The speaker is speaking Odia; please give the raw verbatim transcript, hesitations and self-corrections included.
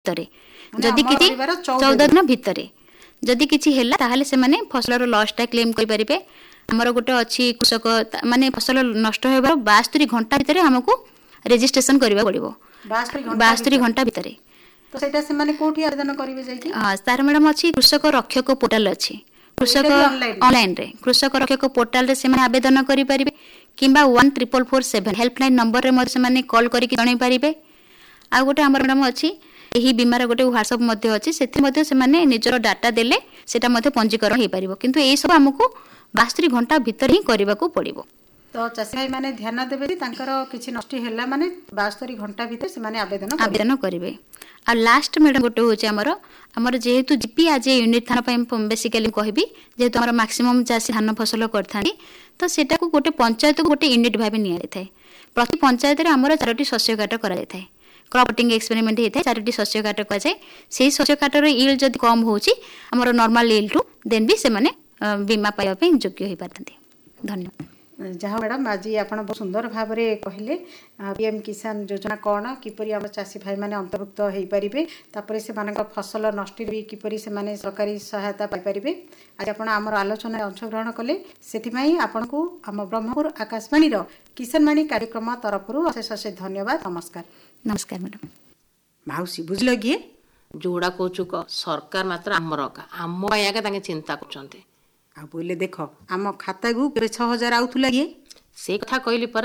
ଭିତରେ ଯଦି କିଛି ଚଉଦ ଦିନ ଭିତରେ ଯଦି କିଛି ହେଲା ତାହେଲେ ସେମାନେ ଫସଲର ଲସ୍ଟା କ୍ଲେମ୍ କରିପାରିବେ। ଆମର ଗୋଟେ ଅଛି କୃଷକ ମାନେ ଫସଲ ନଷ୍ଟ ହେବାର ବାସ୍ତରି ଘଣ୍ଟା ଭିତରେ ଆମକୁ ରେଜିଷ୍ଟ୍ରେସନ କରିବାକୁ ପଡ଼ିବ। ବାସ୍ତରି ଘଣ୍ଟା ଭିତରେ ତ ସେଇଟା ସେମାନେ କୋଉଠି ଆବେଦନ କରିବେ ଯାଇକି? ହଁ ତାର ମ୍ୟାଡ଼ାମ ଅଛି କୃଷକ ରକ୍ଷକ ପୋର୍ଟାଲ ଅଛି। କୃଷକ ଅନଲାଇନରେ କୃଷକ ରକ୍ଷକ ପୋର୍ଟାଲରେ ସେମାନେ ଆବେଦନ କରିପାରିବେ କିମ୍ବା one triple four seven helpline ନମ୍ବରରେ ମଧ୍ୟ ସେମାନେ କଲ୍ କରିକି ଜଣାଇ ପାରିବେ। ଆଉ ଗୋଟେ ଆମର ମ୍ୟାଡ଼ାମ ଅଛି ଏହି ବୀମାର ଗୋଟେ ହ୍ୱାଟ୍ସଆପ୍ ମଧ୍ୟ ଅଛି, ସେଥିରେ ମଧ୍ୟ ସେମାନେ ନିଜର ଡାଟା ଦେଲେ ସେଇଟା ମଧ୍ୟ ପଞ୍ଜୀକରଣ ହୋଇପାରିବ। କିନ୍ତୁ ଏହିସବୁ ଆମକୁ ବାସ୍ତରି ଘଣ୍ଟା ଭିତରେ ହିଁ କରିବାକୁ ପଡ଼ିବ। ତ ଚାଷୀ ଭାଇ ମାନେ ଧ୍ୟାନ ଦେବେ ଯେ ତାଙ୍କର କିଛି ନଷ୍ଟ ହେଲା ମାନେ ବାସ୍ତରି ଘଣ୍ଟା ଭିତରେ ସେମାନେ ଆବେଦନ ଆବେଦନ କରିବେ। ଆଉ ଲାଷ୍ଟ ମ୍ୟାଡ଼ାମ ଗୋଟେ ହେଉଛି ଆମର ଆମର ଯେହେତୁ ଜିପି ଆଜି ୟୁନିଟ୍ ଧାନ ପାଇଁ ବେସିକାଲି କହିବି, ଯେହେତୁ ଆମର ମାକ୍ସିମମ୍ ଚାଷୀ ଧାନ ଫସଲ କରିଥାନ୍ତି ତ ସେଟାକୁ ଗୋଟେ ପଞ୍ଚାୟତକୁ ଗୋଟେ ୟୁନିଟ୍ ଭାବେ ନିଆଯାଇଥାଏ। ପ୍ରତି ପଞ୍ଚାୟତରେ ଆମର ଚାରୋଟି ଶସ୍ୟ କାଟ କରାଯାଇଥାଏ। କ୍ରପଟିଂ ଏକ୍ସପେରିମେଣ୍ଟ ହେଇଥାଏ, ଚାରୋଟି ଶସ୍ୟ କାଟ କରାଯାଏ। ସେହି ଶସ୍ୟ କାଟର ଇଲ୍ଡ ଯଦି କମ୍ ହେଉଛି ଆମର ନର୍ମାଲ ଇଲ୍ଡରୁ ଦେନ୍ ବି ସେମାନେ ବୀମା ପାଇବା ପାଇଁ ଯୋଗ୍ୟ ହୋଇପାରିଥାନ୍ତି। ଧନ୍ୟବାଦ। ଯାହା ମ୍ୟାଡ଼ାମ୍ ଆଜି ଆପଣ ବହୁତ ସୁନ୍ଦର ଭାବରେ କହିଲେ ପିଏମ୍ କିଷାନ ଯୋଜନା କ'ଣ, କିପରି ଆମ ଚାଷୀ ଭାଇମାନେ ଅନ୍ତର୍ଭୁକ୍ତ ହୋଇପାରିବେ, ତାପରେ ସେମାନଙ୍କ ଫସଲ ନଷ୍ଟରେ ବି କିପରି ସେମାନେ ସରକାରୀ ସହାୟତା ପାଇପାରିବେ। ଆଜି ଆପଣ ଆମର ଆଲୋଚନାରେ ଅଂଶଗ୍ରହଣ କଲେ, ସେଥିପାଇଁ ଆପଣଙ୍କୁ ଆମ ବ୍ରହ୍ମପୁର ଆକାଶବାଣୀର କିଷାନବାଣୀ କାର୍ଯ୍ୟକ୍ରମ ତରଫରୁ ଅଶେଷ ଅଶେଷ ଧନ୍ୟବାଦ। ନମସ୍କାର। ନମସ୍କାର ମ୍ୟାଡ଼ାମ୍। ମାଉସୀ ବୁଝିଲ କିଏ ଯୋଉଟା କହୁଛୁ କ ସରକାର ମାତ୍ର ଆମର ଆମ ପାଇଁ ଆଗେ ତାଙ୍କେ ଚିନ୍ତା କରୁଛନ୍ତି। ଆଉ ବୋଇଲେ ଦେଖ ଆମ ଖାତାକୁ କେବେ ଛଅ ହଜାର ଆଉଥିଲା କିଏ ସେଇ କଥା କହିଲି ପରା।